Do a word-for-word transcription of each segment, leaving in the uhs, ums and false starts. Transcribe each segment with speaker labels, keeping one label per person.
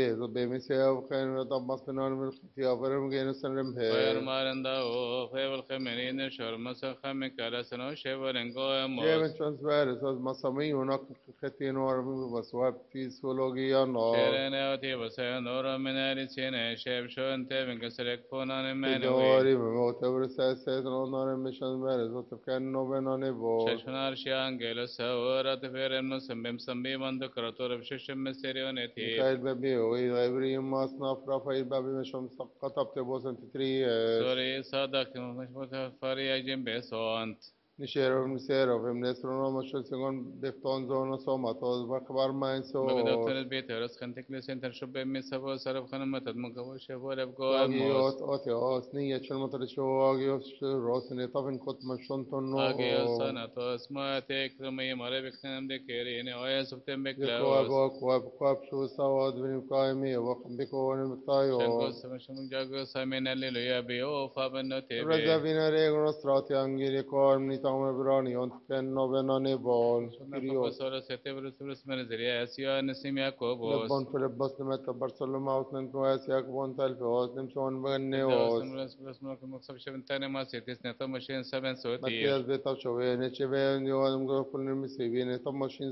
Speaker 1: så be mig se av skärmen att dammas med någon med jag för dem gen sen rem
Speaker 2: خير
Speaker 1: he
Speaker 2: ما لندا وخير الخمرين شر مسا خم كلا سنو شبر انقو
Speaker 1: Även
Speaker 2: موس
Speaker 1: transvärde så att massa min och kretin och vad så fysiologian och
Speaker 2: شيرين اوتي بسير نور من ارسين شيب شو انت من كسرك فونان منوي
Speaker 1: Ignori mot över säseten och när en mission värde så att kan någon annan nivå
Speaker 2: ششنار شيان جيلو سورة فير المسم بمسمي من ذكرتور بششم مسيريون تيب
Speaker 1: Mikael Babi och i Ibrahim Masna Rafael Babi مشهم سقطت بوسن تتريس
Speaker 2: سوري صادق مش متفري جنب سونت
Speaker 1: نشيرو نسيرو في منسرو مشل سيكون بفتون زون صومات وبخبر ما
Speaker 2: بقدر
Speaker 1: ينسوس
Speaker 2: البيت رس خنتك لسنتر شب من سبو سرب خنم متد مقبول شبو لبقو
Speaker 1: Agios
Speaker 2: موس
Speaker 1: Oteos Nia Chelmotor Show Agios Rosine Tavin Kot Mashonton
Speaker 2: آگیا
Speaker 1: no
Speaker 2: سنا تو اسمات اکرمی ماره بکنم دکرین آیا سبتم
Speaker 1: Yako
Speaker 2: بکلاوس
Speaker 1: Abo Kwab Kwab Shu Sawad Vinim Kaimi Wakum Biko and
Speaker 2: شنگو
Speaker 1: Mitayo
Speaker 2: سمشم جاگو سامین لیلویا بیو فابن تیبی
Speaker 1: Razavina Regno Strati Angiri Korm Nitam Brani on Ken Novenane Ball
Speaker 2: شنا
Speaker 1: Kirios
Speaker 2: فبصورة ستة برسولس من زريا اسيا نسيم
Speaker 1: Lebon
Speaker 2: ياكوبوس
Speaker 1: Philip Baslemet Barcelona Outland Koas Yakbon Talfos Nimshon
Speaker 2: تبدأ
Speaker 1: Beneos
Speaker 2: سمرس بس ممكن مكسب شبن تاني ما سيتيس نتو مشين سبن
Speaker 1: Matias
Speaker 2: سوتير
Speaker 1: Beta Chovene Cheven Yoam Gopul Misivine Tom Machines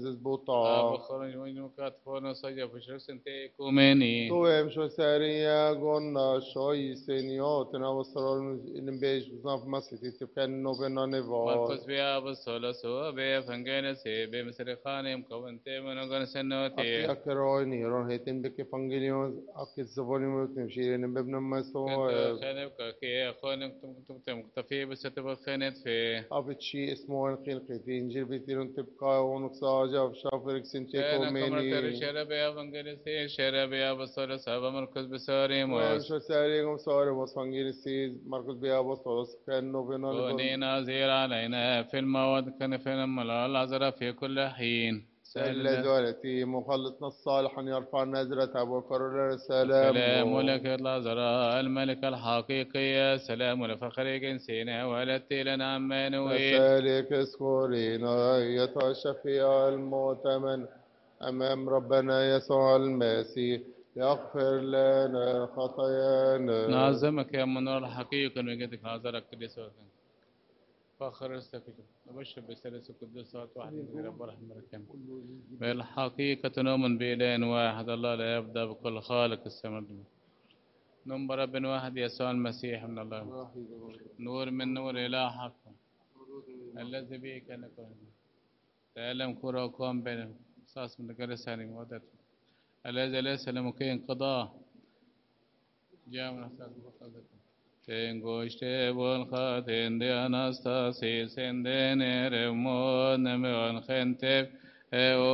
Speaker 2: آب
Speaker 1: Buta
Speaker 2: خورن وين مكات فورن صجا فشل سنتي كوميني
Speaker 1: Tuem Shosaria Gonna Shoy Senio Tenavasol in Beige Znaf Masiti Tipen Novena Neval
Speaker 2: مركز بيا بصولة سوا بيا فنجينا سي بي مصر خانم كونتي منغن
Speaker 1: Aki
Speaker 2: سنوتي
Speaker 1: Akeroin Ron Hitin Beke Pangilions Akis Zavoni Shirin Bebna
Speaker 2: كنت
Speaker 1: Maso
Speaker 2: خانم كي أخوانك تم تم مكتفي بس تبغى خانت في
Speaker 1: Avici اسمه الخلقي إنجيل بيتيرون تبقى ونقصاجا وشافرك سنتيكو
Speaker 2: أنا كمر تري
Speaker 1: ميني
Speaker 2: شرب يا فنجينا سي شرب يا بصولة سبا مركز بسوري
Speaker 1: وهم
Speaker 2: موس
Speaker 1: شو ساريهم صار وصفانجير سيز ماركوس بيا بوستوس كان نوفينا لبن
Speaker 2: كوني نازير علينا في المواد كان في الملا العذراء في كل حين سهل
Speaker 1: سل
Speaker 2: الله
Speaker 1: زوالتي مخلصنا الصالح أن يرفع نزرة أبو كرر السلام
Speaker 2: الكلام لك العذراء الملك الحقيقي سلام لفخر جنسنا ولدت لنا عمانويل
Speaker 1: نسالك اسكورينا أيتها الشفيع المؤتمن أمام ربنا يسوع المسيح يغفر لنا خطايانا
Speaker 2: نعظمك يا منور الحقيقي وجدك نظرك قديس فخر استفيد نبشر بثالث القدوسات واحد من رب رحمة الكامل بالحقيقة نؤمن بإله واحد الله لا يبدأ بكل خالق السماء نؤمن برب واحد يسوع المسيح من الله نور من نور إله حق الذي به كان كون تعلم كرة وكون بينهم أساس من الجلسان مودته الذي ليس لمكين قضاء جاء من أساس بقدرته Tengo este buen jaten de anastasis en de nere mon me gente